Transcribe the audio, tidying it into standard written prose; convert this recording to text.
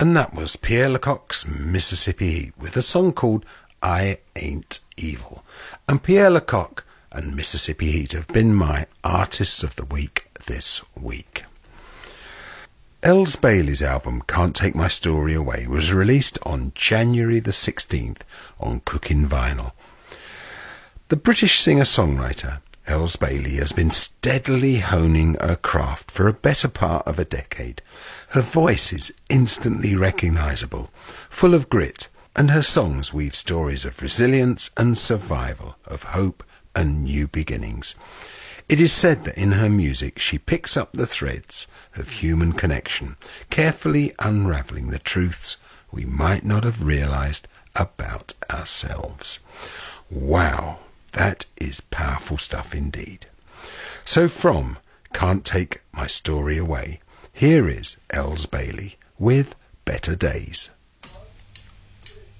And that was Pierre Lecoq's Mississippi Heat with a song called I Ain't Evil. And Pierre Lecoq and Mississippi Heat have been my Artists of the Week this week. Els Bailey's album Can't Take My Story Away was released on January the 16th on Cookin' Vinyl. The British singer-songwriter Els Bailey has been steadily honing her craft for a better part of a decade. Her voice is instantly recognisable, full of grit, and her songs weave stories of resilience and survival, of hope and new beginnings. It is said that in her music she picks up the threads of human connection, carefully unravelling the truths we might not have realised about ourselves. Wow, that is powerful stuff indeed. So from Can't Take My Story Away, here is Els Bailey with Better Days.